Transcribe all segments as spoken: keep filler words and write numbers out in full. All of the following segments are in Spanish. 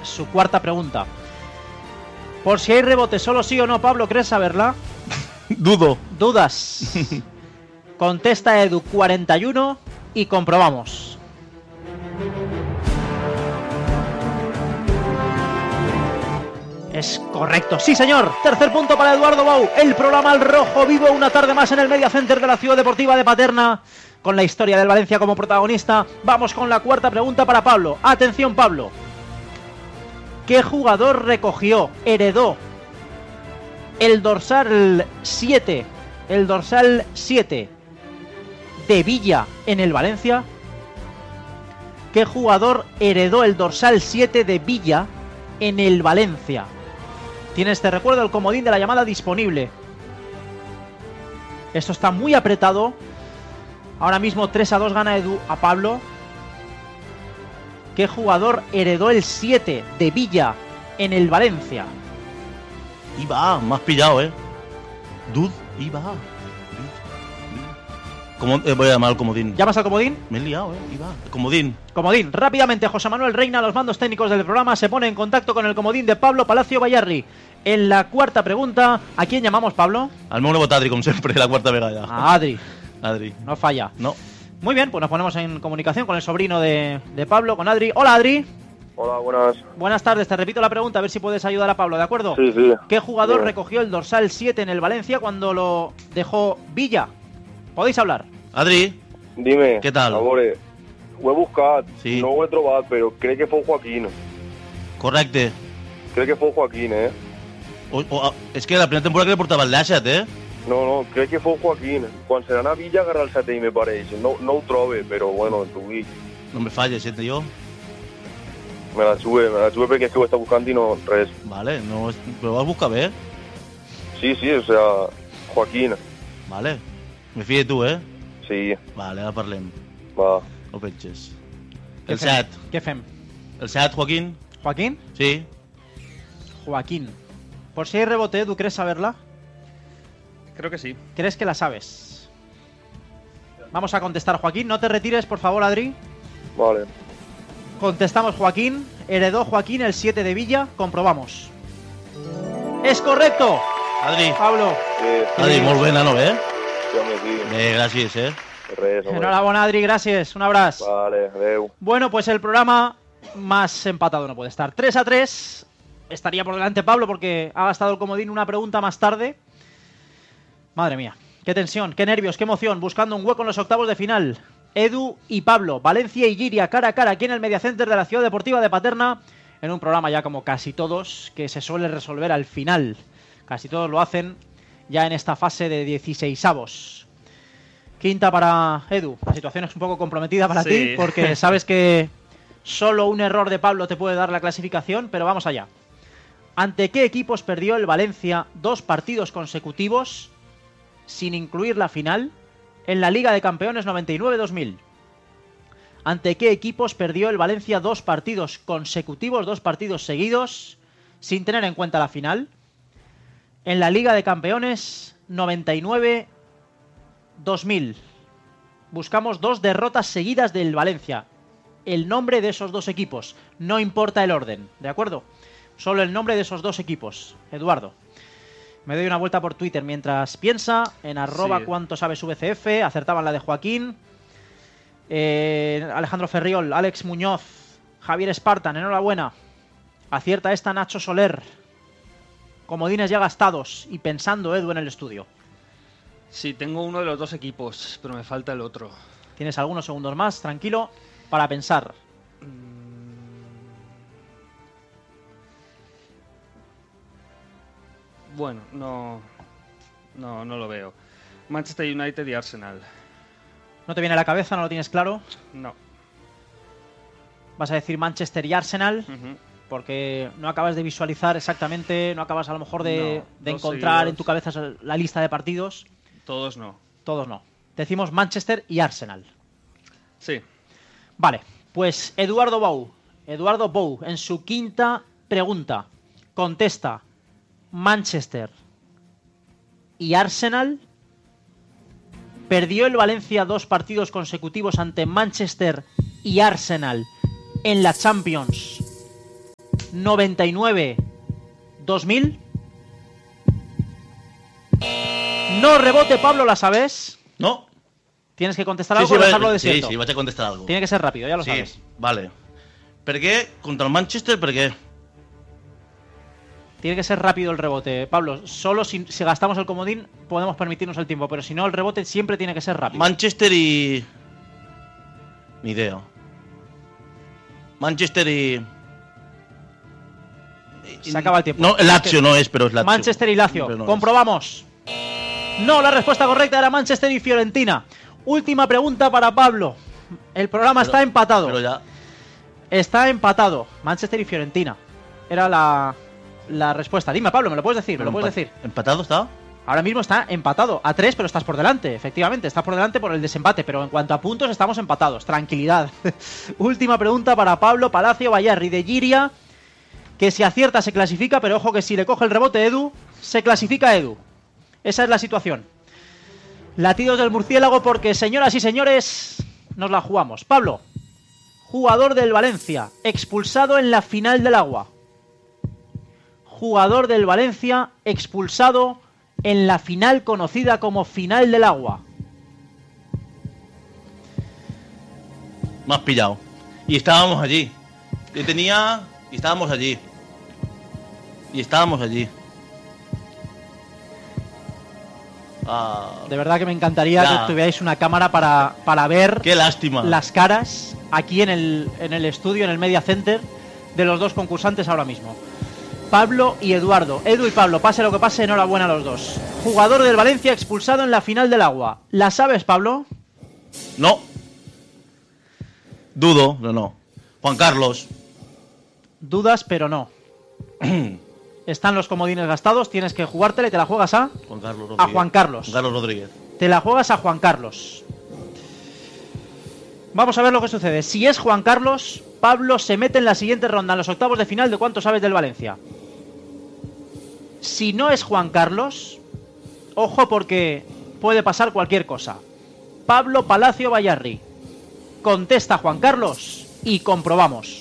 su cuarta pregunta. Por si hay rebote, solo sí o no, Pablo, ¿crees saberla? Dudo. ¿Dudas? Contesta Edu, cuarenta y uno, y comprobamos. Es correcto, sí señor. Tercer punto para Eduardo Bou. El programa Al Rojo Vivo, una tarde más en el Media Center de la Ciudad Deportiva de Paterna, con la historia del Valencia como protagonista. Vamos con la cuarta pregunta para Pablo. Atención, Pablo. ¿Qué jugador recogió, heredó el dorsal siete, el dorsal siete de Villa en el Valencia? ¿Qué jugador heredó el dorsal siete de Villa en el Valencia? Tienes, te recuerdo, el comodín de la llamada disponible. Esto está muy apretado. Ahora mismo tres a dos gana Edu a Pablo. ¿Qué jugador heredó el siete de Villa en el Valencia? Y va, me has pillado, eh. Dud, y va. ¿Cómo eh, voy a llamar al comodín? ¿Llamas al comodín? Me he liado, eh. Y va. Comodín. Comodín. Rápidamente, José Manuel Reina, los mandos técnicos del programa, se pone en contacto con el comodín de Pablo Palacio Bayarri. En la cuarta pregunta, ¿a quién llamamos, Pablo? Al meu nuevo Adri, como siempre, la cuarta vega ya. A Adri. Adri. No falla. No. Muy bien, pues nos ponemos en comunicación con el sobrino de, de Pablo, con Adri. Hola, Adri. Hola, buenas. Buenas tardes, te repito la pregunta, a ver si puedes ayudar a Pablo, ¿de acuerdo? Sí, sí. ¿Qué jugador Bien. recogió el dorsal siete en el Valencia cuando lo dejó Villa? ¿Podéis hablar? Adri, Dime. Què tal? A veure, ho he buscat, Sí. no ho he trobat, però crec que fou Joaquín. correcte. Crec que fou Joaquín, eh? O, o, és que la primera temporada que le portava el Lashat, eh? No, no, crec que fou Joaquín. Quan se n'anà a Villa agarra el setè, me pareix. No, no ho trobe, però bueno, t'ho dic. No me falles, eh, jo. Me la sube, me la sube perquè és que ho està buscant i no res. Vale, no, és- però ho vas buscar bé. Sí, sí, o sea, Joaquín. Vale. Me fie de tu, eh? Sí, Vale, ara parlem. va. No penses. Què El fem? Seat. Què fem? El Seat, Joaquín? ¿Joaquín? Sí. Joaquín. Por si hay rebote, Edu, ¿crees saberla? Creo que sí. ¿Crees que la sabes? Vamos a contestar, Joaquín. No te retires, por favor, Adri. Vale. Contestamos, Joaquín. Heredó Joaquín el siete de Villa. Comprobamos. ¡Es correcto! Adri. Pablo. Sí, Adri, molt bé, nano, eh? sí, home, sí. Bé, gràcies, eh? Res, home. Enhorabuena, Adri. Gracias. Un abrazo. Vale, adeu. Bueno, pues el programa más empatado no puede estar. tres a tres. Estaría por delante Pablo porque ha gastado el comodín una pregunta más tarde. Madre mía. Qué tensión, qué nervios, qué emoción. Buscando un hueco en los octavos de final. Edu y Pablo, Valencia y Giria, cara a cara aquí en el Media Center de la Ciudad Deportiva de Paterna. En un programa ya como casi todos, que se suele resolver al final. Casi todos lo hacen ya en esta fase de dieciseisavos. Quinta para Edu. La situación es un poco comprometida para Sí. ti porque sabes que solo un error de Pablo te puede dar la clasificación, pero vamos allá. ¿Ante qué equipos perdió el Valencia dos partidos consecutivos, sin incluir la final, en la Liga de Campeones noventa y nueve dos mil? ¿Ante qué equipos perdió el Valencia dos partidos consecutivos, dos partidos seguidos, sin tener en cuenta la final, en la Liga de Campeones noventa y nueve dos mil? Buscamos dos derrotas seguidas del Valencia. El nombre de esos dos equipos, no importa el orden, ¿de acuerdo? Solo el nombre de esos dos equipos. Eduardo. Me doy una vuelta por Twitter mientras piensa. En arroba Sí. cuánto sabes V C F. Acertaban la de Joaquín. Eh, Alejandro Ferriol, Alex Muñoz, Javier Spartan, enhorabuena. Acierta esta Nacho Soler. Comodines ya gastados. Y pensando Edu en el estudio. Sí, tengo uno de los dos equipos, pero me falta el otro. Tienes algunos segundos más, tranquilo, para pensar. Bueno, no, no, no lo veo. Manchester United y Arsenal. ¿No te viene a la cabeza? ¿No lo tienes claro? No. Vas a decir Manchester y Arsenal. Ujú. Porque no acabas de visualizar exactamente, no acabas a lo mejor de, No, de dos encontrar seguidos. en tu cabeza la lista de partidos. Todos no. Todos no. Decimos Manchester y Arsenal. Sí. Vale, pues Eduardo Bou, Eduardo Bou, en su quinta pregunta, contesta Manchester y Arsenal. Perdió el Valencia dos partidos consecutivos ante Manchester y Arsenal en la Champions noventa y nueve dos mil. No rebote, Pablo, ¿la sabes? No. Tienes que contestar Sí, algo sí, o va- dejarlo sí, desierto. sí, vaig a contestar algo. Tiene que ser rápido, ya lo sí, sabes. vale. Per què? Contra el Manchester, per què? Tiene que ser rápido el rebote, Pablo. Solo si, si gastamos el comodín podemos permitirnos el tiempo, pero si no, el rebote siempre tiene que ser rápido. Manchester y... Ni idea. Manchester y... Se acaba el tiempo. No, el Lazio no es, pero es Lazio. Manchester y Lazio. Pero no Comprobamos. No, la respuesta correcta era Manchester y Fiorentina. Última pregunta para Pablo. El programa Pero- está empatado. Pero ya... Está empatado. Manchester y Fiorentina. Era la, la respuesta. Dime, Pablo, ¿me lo puedes decir? ¿Me lo puedes empa- decir? ¿Empatado está? Ahora mismo está empatado a tres, pero estás por delante. Efectivamente, estás por delante por el desempate. Pero en cuanto a puntos, estamos empatados. Tranquilidad. Última pregunta para Pablo Palacio Bayarri de Giria. Que si acierta se clasifica, pero ojo que si le coge el rebote Edu, se clasifica Edu. Esa es la situación. Latidos del murciélago porque, señoras y señores, nos la jugamos. Pablo, jugador del Valencia, expulsado en la final del agua. Jugador del Valencia, expulsado en la final conocida como final del agua. Me has pillado. Y estábamos allí. Yo tenía... Y estábamos allí. Y estábamos allí. Ah, De verdad que me encantaría Ya. que tuvierais una cámara para, para ver qué lástima. las caras aquí en el, en el estudio, en el Media Center, de los dos concursantes ahora mismo. Pablo y Eduardo. Edu y Pablo, pase lo que pase, enhorabuena a los dos. Jugador del Valencia expulsado en la final del agua. ¿La sabes, Pablo? No. Dudo, no, no. Juan Carlos. Dudas, pero no. Están los comodines gastados, tienes que jugártela y te la juegas a... Juan Carlos A Rodríguez. Juan Carlos. Juan Carlos Rodríguez. Te la juegas a Juan Carlos. Vamos a ver lo que sucede. Si es Juan Carlos, Pablo se mete en la siguiente ronda, en los octavos de final de cuánto sabes del Valencia. Si no es Juan Carlos, ojo porque puede pasar cualquier cosa. Pablo Palacio Bayarri. Contesta Juan Carlos y comprobamos.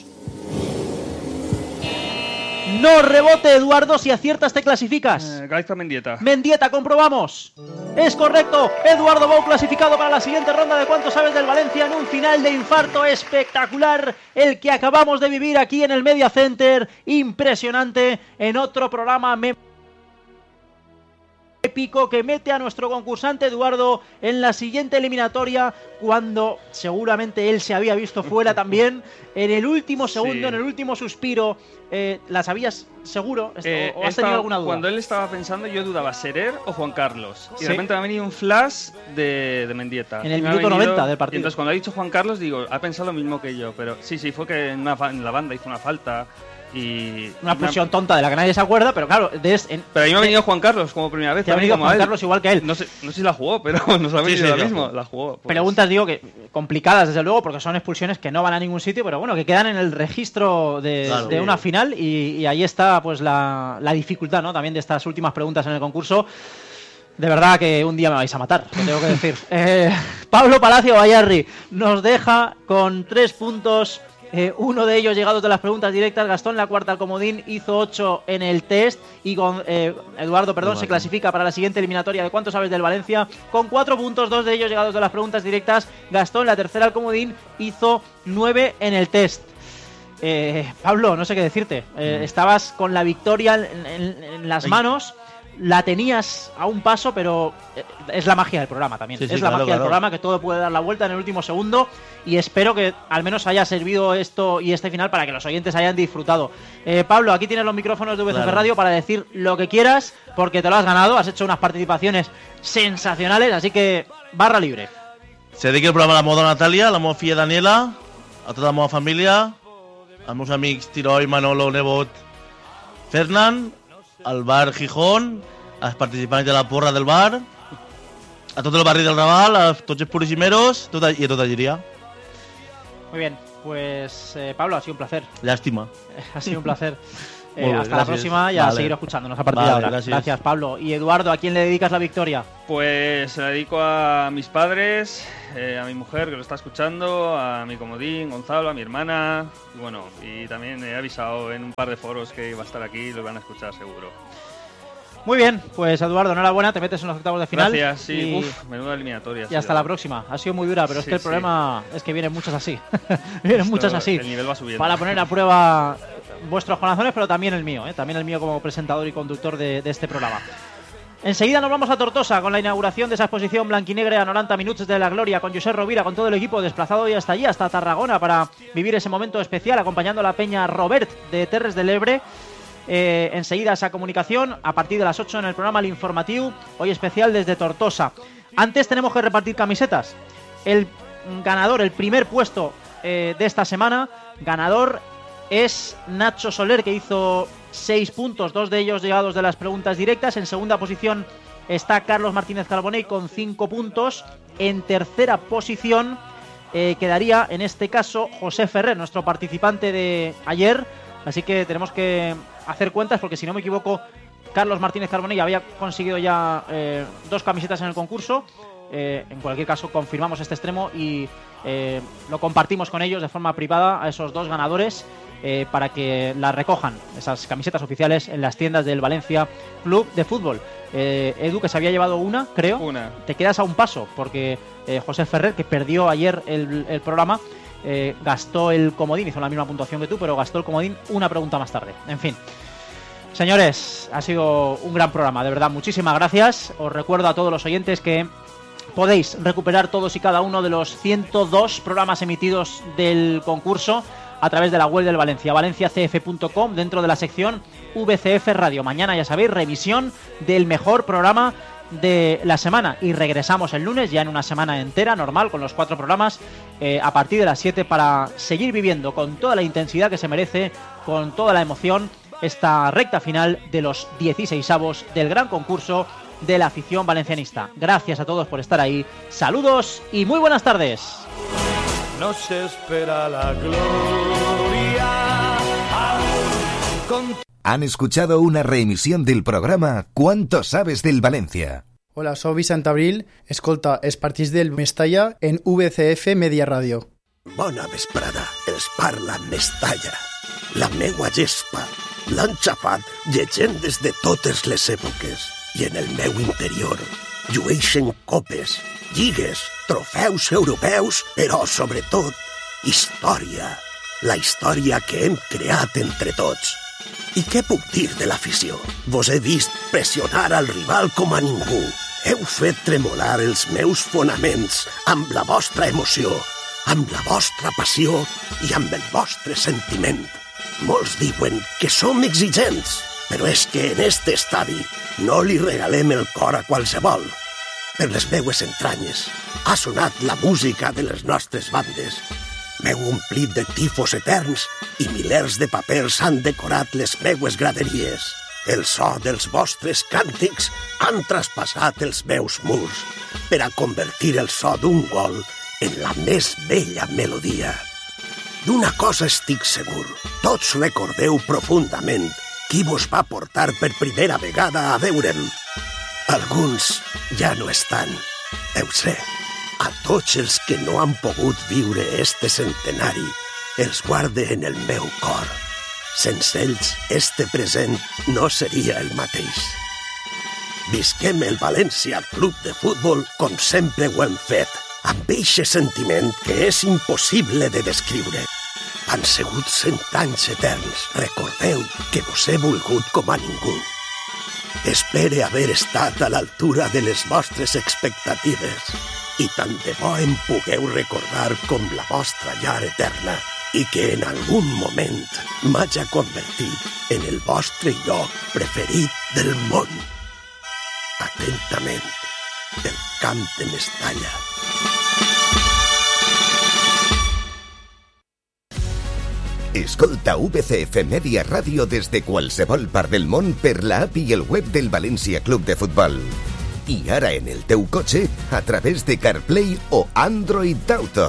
No rebote, Eduardo, si aciertas te clasificas. Eh, Gaizka Mendieta. Mendieta, comprobamos. Es correcto. Eduardo Bou clasificado para la siguiente ronda de cuánto sabes del Valencia en un final de infarto espectacular, el que acabamos de vivir aquí en el Media Center. Impresionante. En otro programa me... épico que mete a nuestro concursante Eduardo en la siguiente eliminatoria, cuando seguramente él se había visto fuera también en el último segundo, Sí. en el último suspiro. Eh, ¿La sabías seguro? Eh, ¿O has estaba- tenido alguna duda? Cuando él estaba pensando, yo dudaba Serer o Juan Carlos. Y Sí. de repente me ha venido un flash de, de Mendieta. En el Y me ha minuto venido- noventa del partido. Y entonces cuando ha dicho Juan Carlos, digo, ha pensado lo mismo que yo. Pero sí, sí, fue que en, una fa- en la banda hizo una falta y... Una y me ha- expulsión tonta de la que nadie se acuerda, pero claro, de es- en- Pero a mí me ha venido Juan Carlos como primera vez. te ha también, venido como Juan a él. Carlos igual que a él. No sé, no sé si la jugó, pero nos ha Sí, venido sí, la la mismo. jugó. La jugó. pues. Preguntas, digo, que complicadas desde luego, porque son expulsiones que no van a ningún sitio, pero bueno, que quedan en el registro de, Claro. de una final y, y ahí está pues la, la dificultad, ¿no? También de estas últimas preguntas en el concurso. De verdad que un día me vais a matar, lo tengo que decir. Eh, Pablo Palacio Bayarri nos deja con tres puntos. Eh, uno de ellos llegados de las preguntas directas. Gastón la cuarta al comodín, hizo ocho en el test. Y con eh, Eduardo, perdón, Eduardo. se clasifica para la siguiente eliminatoria de cuánto sabes del Valencia. Con cuatro puntos, dos de ellos llegados de las preguntas directas. Gastón la tercera al comodín, hizo nueve en el test. Eh, Pablo, no sé qué decirte. Eh, estabas con la victoria en, en- en las Ay. manos. La tenías a un paso, pero eh, es la magia del programa también. Sí, sí, es la claro, magia del claro. programa, que todo puede dar la vuelta en el último segundo. Y espero que al menos haya servido esto y este final para que los oyentes hayan disfrutado. Eh, Pablo, aquí tienes los micrófonos de V C F Claro. Radio para decir lo que quieras, porque te lo has ganado. Has hecho unas participaciones sensacionales, así que barra libre. Se dedica el programa a la moda Natàlia, a la meva filla Daniela, a tota la meva família, als meus amics Tiroi, Manolo, Nebot, Fernand, al bar Gijón, als participants de la porra del bar, a tot el barri del Raval, a tots els puriximeros tota, i a tota Llíria. Muy bien, pues eh, Pablo, ha sido un placer. Llàstima. Ha sido un placer. Eh, Muy bien, hasta la gracias. próxima y a Vale. seguir escuchándonos a partir Vale, de ahora. gracias. Gracias, Pablo. Y Eduardo, ¿a quién le dedicas la victoria? Pues se la dedico a mis padres, eh, a mi mujer que lo está escuchando, a mi comodín, Gonzalo, a mi hermana. Y bueno, y también he avisado en un par de foros que iba a estar aquí y lo van a escuchar seguro. Muy bien, pues Eduardo, enhorabuena, te metes en los octavos de final. Gracias, sí. Y, Uf, menuda eliminatoria. y hasta la próxima. Ha sido muy dura, pero es Sí, que el sí. problema es que vienen muchas así. vienen Esto, muchas así. El nivel va subiendo. Para poner a prueba vuestros corazones, pero también el mío, ¿eh? También el mío como presentador y conductor de, de este programa. Enseguida nos vamos a Tortosa con la inauguración de esa exposición blanquinegra a noventa minutos de la gloria, con José Rovira, con todo el equipo desplazado hoy hasta allí, hasta Tarragona, para vivir ese momento especial, acompañando a la peña Robert de Terres de l'Ebre. Eh, enseguida esa comunicación, a partir de las ocho en el programa El Informatiu, hoy especial desde Tortosa. Antes tenemos que repartir camisetas. El ganador, el primer puesto eh, de esta semana, ganador es Nacho Soler, que hizo seis puntos, dos de ellos llegados de las preguntas directas. En segunda posición está Carlos Martínez Carbonell con cinco puntos. En tercera posición eh, quedaría, en este caso, José Ferrer, nuestro participante de ayer. Así que tenemos que hacer cuentas, porque si no me equivoco, Carlos Martínez Carbonell había conseguido ya eh, dos camisetas en el concurso. Eh, en cualquier caso, confirmamos este extremo y eh, lo compartimos con ellos de forma privada a esos dos ganadores, eh, para que las recojan, esas camisetas oficiales, en las tiendas del Valencia Club de Fútbol. Eh, Edu, que se había llevado una, creo. Una. Te quedas a un paso, porque eh, José Ferrer, que perdió ayer el, el programa, eh, gastó el comodín, hizo la misma puntuación que tú, pero gastó el comodín una pregunta más tarde. En fin. Señores, ha sido un gran programa, de verdad, muchísimas gracias. Os recuerdo a todos los oyentes que podéis recuperar todos y cada uno de los ciento dos programas emitidos del concurso a través de la web del Valencia, valencia c f punto com, dentro de la sección V C F Radio. Mañana, ya sabéis, revisión del mejor programa de la semana, y regresamos el lunes ya en una semana entera normal con los cuatro programas eh, a partir de las siete, para seguir viviendo con toda la intensidad que se merece, con toda la emoción, esta recta final de los dieciseisavos del gran concurso de la afición valencianista. Gracias a todos por estar ahí, saludos y muy buenas tardes. Nos espera la gloria aún con... Han escuchado una reemisión del programa ¿Cuánto sabes del Valencia? Hola, soy Vicent Abril. Escolta els partits del Mestalla en V C F Media Ràdio. Bona vesprada, els parla Mestalla. La meua gespa l'han xafat llegendes de totes les èpoques, i en el meu interior llueixen copes, lligues, trofeus europeus, però sobretot història. La història que hem creat entre tots. I què puc dir de l'afició? Vos he vist pressionar al rival com a ningú. Heu fet tremolar els meus fonaments amb la vostra emoció, amb la vostra passió i amb el vostre sentiment. Molts diuen que som exigents, però és que en este estadi no li regalem el cor a qualsevol. Per les meues entranyes ha sonat la música de les nostres bandes. M'heu omplit de tifos eterns i milers de papers han decorat les meues graderies. El so dels vostres càntics han traspassat els meus murs per a convertir el so d'un gol en la més bella melodia. D'una cosa estic segur, tots recordeu profundament qui vos va portar per primera vegada a veure'm. Alguns ja no estan, ho sé. A tots els que no han pogut viure este centenari, els guarde en el meu cor. Sense ells, este present no seria el mateix. Visquem el València Club de Futbol com sempre ho hem fet, amb eixe sentiment que és impossible de descriure. Han sigut cent anys eterns. Recordeu que vos he volgut com a ningú. Espere haver estat a l'altura de les vostres expectatives. I tant de bo em pugueu recordar com la vostra llar eterna i que en algun moment m'haja convertit en el vostre lloc preferit del món. Atentament, el Camp de Mestalla. Escolta V C F Media Ràdio des de qualsevol part del món per l'app i el web del València Club de Futbol. I ara en el teu cotxe a través de CarPlay o Android Auto.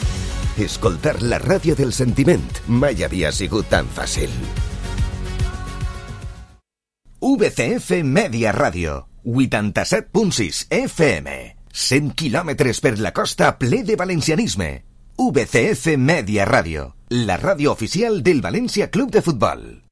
Escoltar la ràdio del sentiment mai havia sigut tan fàcil. V C F Media Ràdio, vuitanta-set punt sis F M, cent quilòmetres per la costa ple de valencianisme. V C F Media Ràdio, la ràdio oficial del València Club de Futbol.